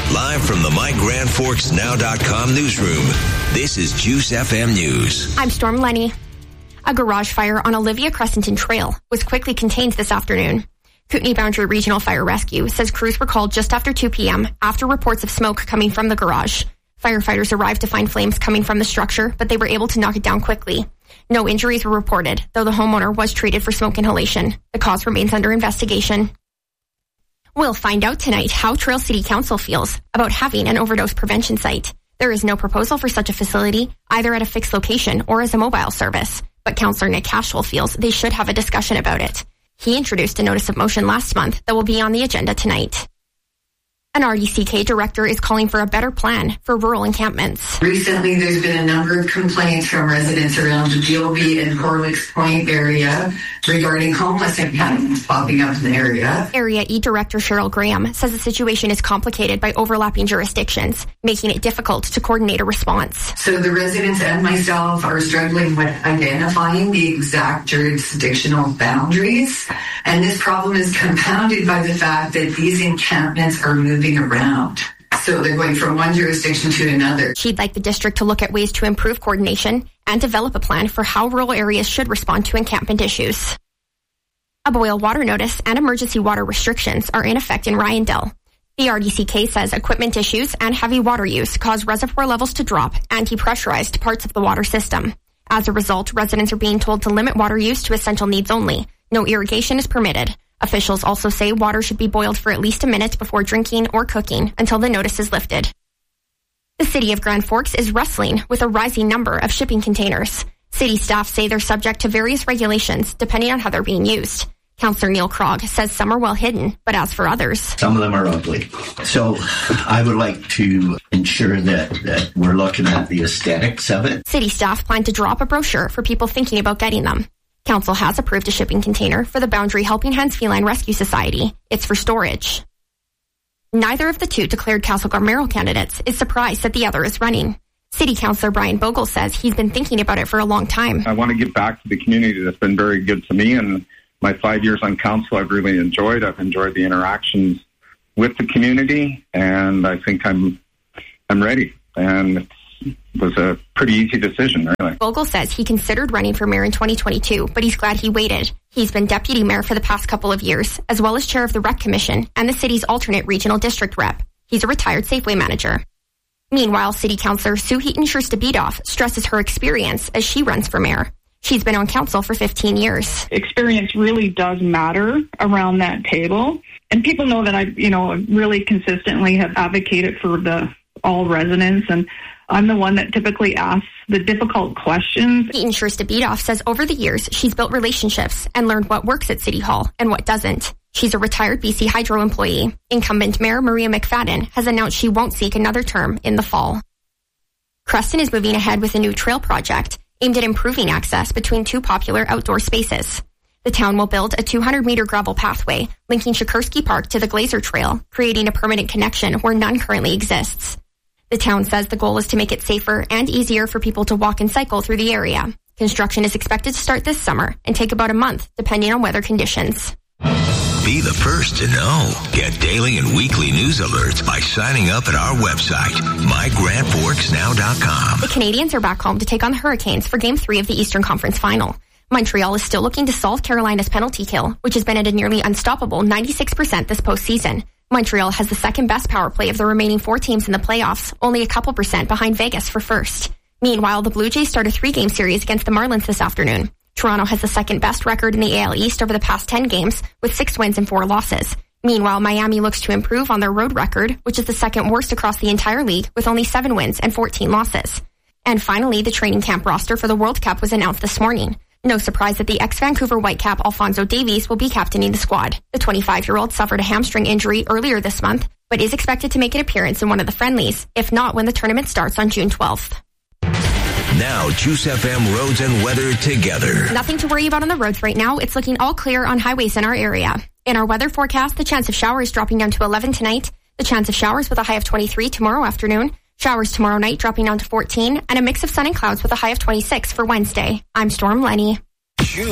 Live from the MyGrandForksNow.com newsroom, this is Juice FM News. I'm Storm Lenny. A garage fire on Olivia Crescenton Trail was quickly contained this afternoon. Kootenay Boundary Regional Fire Rescue says crews were called just after 2 p.m. after reports of smoke coming from the garage. Firefighters arrived to find flames coming from the structure, but they were able to knock it down quickly. No injuries were reported, though the homeowner was treated for smoke inhalation. The cause remains under investigation. We'll find out tonight how Trail City Council feels about having an overdose prevention site. There is no proposal for such a facility, either at a fixed location or as a mobile service. But Councillor Nick Cashel feels they should have a discussion about it. He introduced a notice of motion last month that will be on the agenda tonight. An RDCK director is calling for a better plan for rural encampments. Recently, there's been a number of complaints from residents around the Gilby and Horlicks Point area regarding homeless encampments popping up in the area. Area E Director Cheryl Graham says the situation is complicated by overlapping jurisdictions, making it difficult to coordinate a response. So the residents and myself are struggling with identifying the exact jurisdictional boundaries. And this problem is compounded by the fact that these encampments are moving around. So they're going from one jurisdiction to another. She'd like the district to look at ways to improve coordination and develop a plan for how rural areas should respond to encampment issues. A boil water notice and emergency water restrictions are in effect in Ryandale. The RDCK says equipment issues and heavy water use cause reservoir levels to drop and depressurized parts of the water system. As a result, residents are being told to limit water use to essential needs only. No irrigation is permitted. Officials also say water should be boiled for at least a minute before drinking or cooking until the notice is lifted. The city of Grand Forks is wrestling with a rising number of shipping containers. City staff say they're subject to various regulations depending on how they're being used. Councillor Neil Krog says some are well hidden, but as for others, some of them are ugly. So I would like to ensure that we're looking at the aesthetics of it. City staff plan to drop a brochure for people thinking about getting them. Council has approved a shipping container for the Boundary Helping Hands Feline Rescue Society. It's for storage. Neither of the two declared Castlegar mayoral candidates is surprised that the other is running. City Councillor Brian Bogle says he's been thinking about it for a long time. I want to give back to the community that's been very good to me, and my 5 years on council I've really enjoyed. I've enjoyed the interactions with the community, and I think I'm ready. And it was a pretty easy decision, really. Bogle says he considered running for mayor in 2022, but he's glad he waited. He's been deputy mayor for the past couple of years, as well as chair of the Rec Commission and the city's alternate regional district rep. He's a retired Safeway manager. Meanwhile, City Councillor Sue Heaton-Scherstabidoff stresses her experience as she runs for mayor. She's been on council for 15 years. Experience really does matter around that table. And people know that I, really consistently have advocated for all residents, and I'm the one that typically asks the difficult questions. Heaton-Scherstabidoff says over the years, she's built relationships and learned what works at City Hall and what doesn't. She's a retired BC Hydro employee. Incumbent Mayor Maria McFadden has announced she won't seek another term in the fall. Creston is moving ahead with a new trail project aimed at improving access between two popular outdoor spaces. The town will build a 200-meter gravel pathway linking Sikorsky Park to the Glazer Trail, creating a permanent connection where none currently exists. The town says the goal is to make it safer and easier for people to walk and cycle through the area. Construction is expected to start this summer and take about a month, depending on weather conditions. Be the first to know. Get daily and weekly news alerts by signing up at our website, MyGrandForksNow.com. The Canadiens are back home to take on the Hurricanes for Game 3 of the Eastern Conference Final. Montreal is still looking to solve Carolina's penalty kill, which has been at a nearly unstoppable 96% this postseason. Montreal has the second best power play of the remaining 4 teams in the playoffs, only a couple percent behind Vegas for first. Meanwhile, the Blue Jays start a 3-game series against the Marlins this afternoon. Toronto has the second best record in the AL East over the past 10 games, with 6 wins and 4 losses. Meanwhile, Miami looks to improve on their road record, which is the second worst across the entire league, with only 7 wins and 14 losses. And finally, the training camp roster for the World Cup was announced this morning. No surprise that the ex-Vancouver Whitecap Alphonso Davies will be captaining the squad. The 25-year-old suffered a hamstring injury earlier this month, but is expected to make an appearance in one of the friendlies, if not when the tournament starts on June 12th. Now, Juice FM roads and weather together. Nothing to worry about on the roads right now. It's looking all clear on highways in our area. In our weather forecast, the chance of showers dropping down to 11 tonight, the chance of showers with a high of 23 tomorrow afternoon, showers tomorrow night dropping down to 14, and a mix of sun and clouds with a high of 26 for Wednesday. I'm Storm Lenny.